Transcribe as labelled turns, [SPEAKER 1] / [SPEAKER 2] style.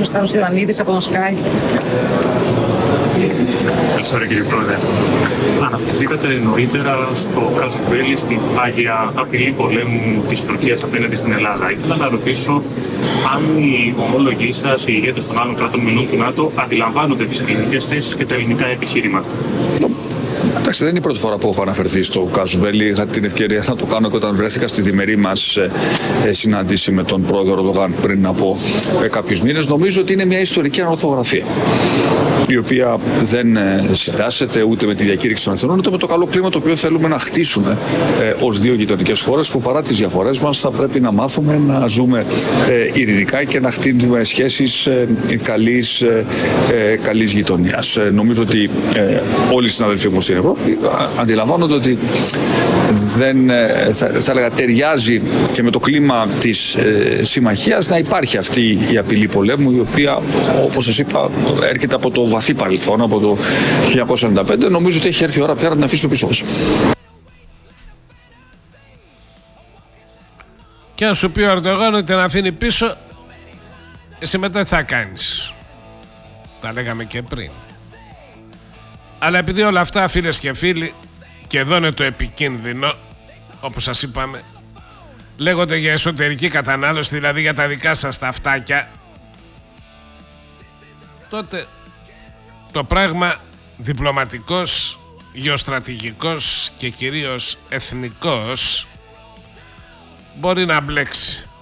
[SPEAKER 1] ο Σταύρος Ιωαννίδης από τον Sky.
[SPEAKER 2] Καλησπέρα κύριε Πρόεδρε. Αναφερθήκατε νωρίτερα στο κάζους Μπέλη, στην πάγια απειλή πολέμου της Τουρκίας απέναντι στην Ελλάδα. Ήθελα να ρωτήσω αν οι ομόλογοι σας, οι ηγέτες των άλλων κρατών μελών του ΝΑΤΟ, αντιλαμβάνονται τις ελληνικές θέσεις και τα ελληνικά επιχείρηματα.
[SPEAKER 3] Εντάξει, δεν είναι η πρώτη φορά που έχω αναφερθεί στο κάζους Μπέλη. Είχα την ευκαιρία να το κάνω και όταν βρέθηκα στη διμερή μας συνάντηση με τον πρόεδρο Ερντογάν πριν από κάποιους μήνες. Νομίζω ότι είναι μια ιστορική ανορθογραφία, η οποία δεν συντάσσεται ούτε με τη διακήρυξη των Εθνών, ούτε με το καλό κλίμα το οποίο θέλουμε να χτίσουμε ως δύο γειτονικές χώρες που παρά τις διαφορές μας θα πρέπει να μάθουμε να ζούμε ειρηνικά και να χτίσουμε σχέσεις καλής γειτονίας. Νομίζω ότι όλοι οι συναδελφοί μου στην Ευρώπη αντιλαμβάνονται ότι δεν θα έλεγα ταιριάζει και με το κλίμα της συμμαχίας να υπάρχει αυτή η απειλή πολέμου, η οποία, όπως σας είπα, έρχεται από το βαθύ παρελθόν, από το 1995. Νομίζω ότι έχει έρθει η ώρα πια να την αφήσουμε πίσω μας.
[SPEAKER 4] Και αν σου πει ο Ερντογάν ότι την αφήνει πίσω, εσύ μετά τι θα κάνεις? Τα λέγαμε και πριν. Αλλά επειδή όλα αυτά, φίλες και φίλοι, και εδώ είναι το επικίνδυνο, όπως σας είπαμε, λέγονται για εσωτερική κατανάλωση, δηλαδή για τα δικά σας τα αυτάκια, τότε το πράγμα διπλωματικός, γεωστρατηγικός και κυρίως εθνικός μπορεί να μπλέξει.